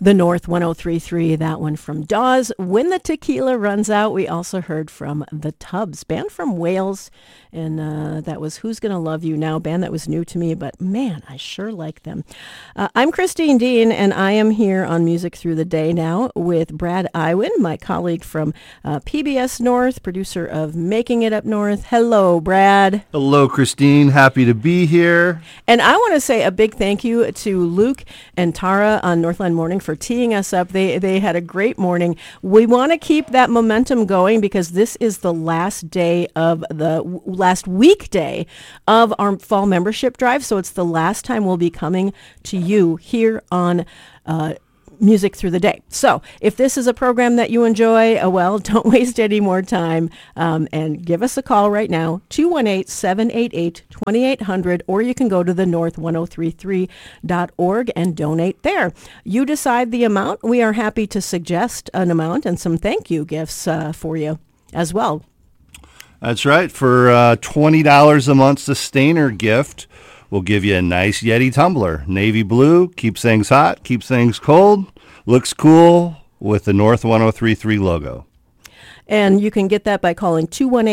The North 103.3, that one from Dawes. When the Tequila Runs Out, we also heard from The Tubbs, band from Wales, and that was Who's Gonna Love You Now, band that was new to me, but man, I sure like them. I'm Christine Dean, and I am here on Music Through the Day now with Brad Iwin, my colleague from PBS North, producer of Making It Up North. Hello, Brad. Hello, Christine. Happy to be here. And I want to say a big thank you to Luke and Tara on Northland Morning for teeing us up. They had a great morning. We want to keep that momentum going because this is the last weekday of our fall membership drive. So it's the last time we'll be coming to you here on Music Through the Day. So if this is a program that you enjoy, well, don't waste any more time and give us a call right now, 218-788-2800, or you can go to the north1033.org and donate there. You decide the amount. We are happy to suggest an amount and some thank you gifts for you as well. That's right. For $20 a month sustainer gift, we'll give you a nice Yeti tumbler. Navy blue, keeps things hot, keeps things cold, looks cool with the North 103.3 logo. And you can get that by calling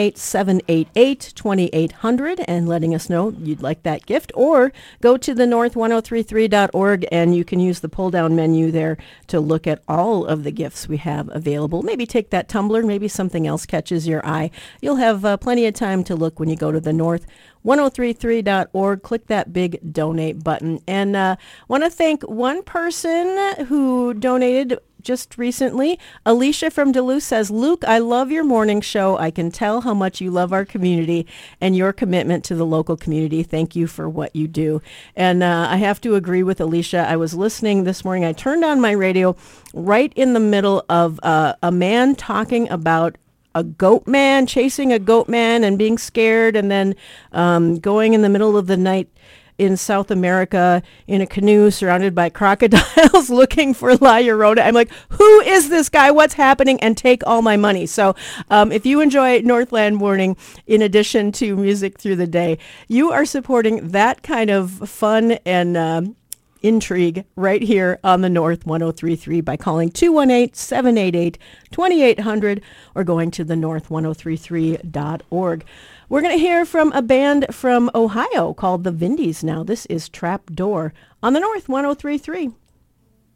218-788-2800 and letting us know you'd like that gift. Or go to the north1033.org and you can use the pull-down menu there to look at all of the gifts we have available. Maybe take that tumbler, maybe something else catches your eye. You'll have plenty of time to look when you go to the north1033.org. Click that big donate button. And want to thank one person who donated just recently. Alicia from Duluth says, Luke, I love your morning show. I can tell how much you love our community and your commitment to the local community. Thank you for what you do. And I have to agree with Alicia. I was listening this morning. I turned on my radio right in the middle of a man talking about a goat man, chasing a goat man and being scared, and then going in the middle of the night in South America in a canoe surrounded by crocodiles looking for La Llorona. I'm like, who is this guy? What's happening? And take all my money. So if you enjoy Northland Morning, in addition to Music Through the Day, you are supporting that kind of fun and intrigue right here on the North 103.3 by calling 218-788-2800 or going to the north1033.org. We're going to hear from a band from Ohio called the Vindies now. This is Trap Door on the North 103.3.